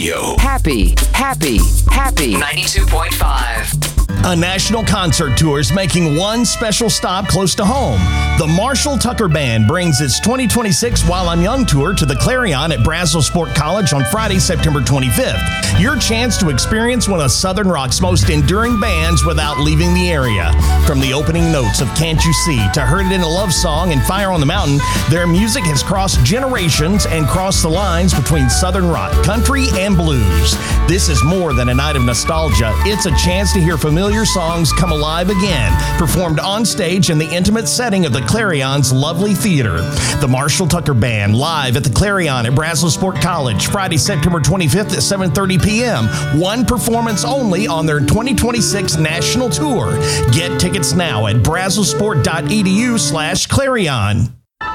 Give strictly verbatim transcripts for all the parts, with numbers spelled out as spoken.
Radio. Happy, happy, happy. ninety-two point five. A national concert tour is making one special stop close to home. The Marshall Tucker Band brings its twenty twenty-six While I'm Young tour to the Clarion at Brazos Sport College on Friday, September twenty-fifth. Your chance to experience one of Southern Rock's most enduring bands without leaving the area. From the opening notes of Can't You See to Heard It in a Love Song and Fire on the Mountain, their music has crossed generations and crossed the lines between Southern rock, country, and blues. This is more than a night of nostalgia. It's a chance to hear familiar songs come alive again, performed on stage in the intimate setting of the Clarion's lovely theater. The Marshall Tucker Band, live at the Clarion at Brazos Sport College, Friday, September twenty-fifth at seven thirty p.m. One performance only on their twenty twenty-six national tour. Get tickets now at brazosport.edu slash Clarion.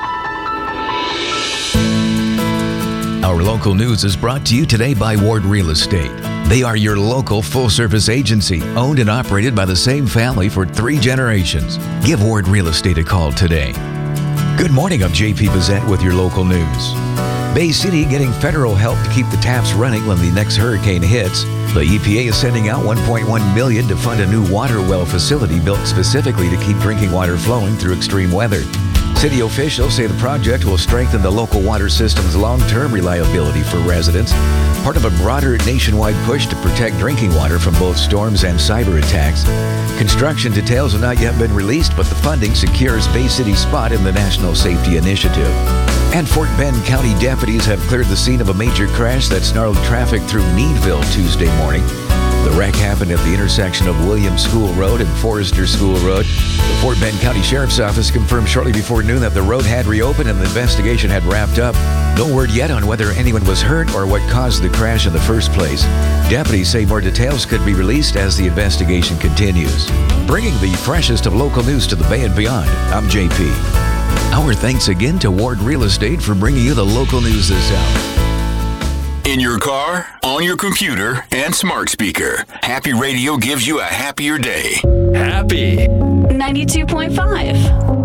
Our local news is brought to you today by Ward Real Estate. They are your local full-service agency, owned and operated by the same family for three generations. Give Ward Real Estate a call today. Good morning, I'm J P Bazette with your local news. Bay City getting federal help to keep the taps running when the next hurricane hits. The E P A is sending out one point one million dollars to fund a new water well facility built specifically to keep drinking water flowing through extreme weather. City officials say the project will strengthen the local water system's long-term reliability for residents, part of a broader nationwide push to protect drinking water from both storms and cyber attacks. Construction details have not yet been released, but the funding secures Bay City's spot in the National Safety Initiative. And Fort Bend County deputies have cleared the scene of a major crash that snarled traffic through Needville Tuesday morning. The wreck happened at the intersection of Williams School Road and Forester School Road. The Fort Bend County Sheriff's Office confirmed shortly before noon that the road had reopened and the investigation had wrapped up. No word yet on whether anyone was hurt or what caused the crash in the first place. Deputies say more details could be released as the investigation continues. Bringing the freshest of local news to the Bay and beyond, I'm J P. Our thanks again to Ward Real Estate for bringing you the local news this hour. In your car, on your computer, and smart speaker, Happy Radio gives you a happier day. Happy ninety-two point five.